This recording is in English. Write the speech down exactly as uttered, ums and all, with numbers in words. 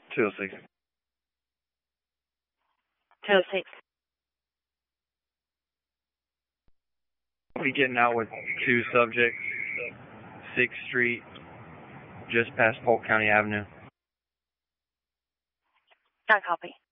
two oh six. two oh six. I'll be getting out with two subjects, sixth Street, just past Polk County Avenue. I copy.